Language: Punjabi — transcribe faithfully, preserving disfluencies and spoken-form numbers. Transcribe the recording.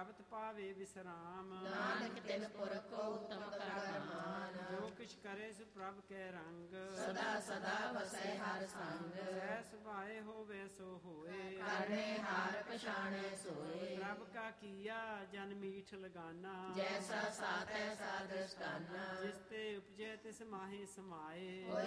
ਪ੍ਰਭਤ ਪਾਵੇ ਵਿਸਰਾਮ। ਨਾਨਕ ਤਿਨ ਪੁਰਖ ਉਤਮ ਕਰਮਾਨ। ਜੋ ਕਿਛ ਕਰੇ ਸੋ ਪ੍ਰਭ ਕੈ ਰੰਗ। ਸਦਾ ਸਦਾ ਵਸੈ ਹਰ ਸੰਗ। ਸਹਿ ਸੁਭਾਏ ਹੋਵੇ ਸੋ ਹੋਏ। ਕਰਨੇ ਹਾਰ ਪਛਾਣੈ ਸੋਏ। ਪ੍ਰਭ ਕਾ ਕੀਆ ਜਨ ਮੀਠ ਲਗਾਨਾ। ਜੈਸਾ ਸਾਤੈ ਸਾ ਦ੍ਰਿਸ਼ਟਾਨਾ। ਜਿਸ ਤੇ ਉਪਜੈ ਤਿਸ ਮਾਹੇ ਸਮਾਏ।